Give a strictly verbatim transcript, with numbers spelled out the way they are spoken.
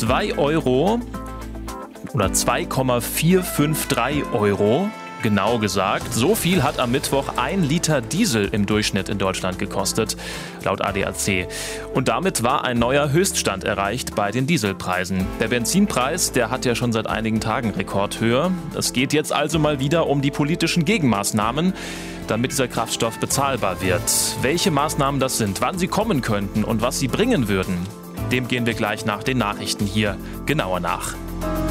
zwei Euro oder zwei Komma vier fünf drei Euro. Genau gesagt, so viel hat am Mittwoch ein Liter Diesel im Durchschnitt in Deutschland gekostet, laut A D A C. Und damit war ein neuer Höchststand erreicht bei den Dieselpreisen. Der Benzinpreis, der hat ja schon seit einigen Tagen Rekordhöhe. Es geht jetzt also mal wieder um die politischen Gegenmaßnahmen, damit dieser Kraftstoff bezahlbar wird. Welche Maßnahmen das sind, wann sie kommen könnten und was sie bringen würden, dem gehen wir gleich nach den Nachrichten hier genauer nach.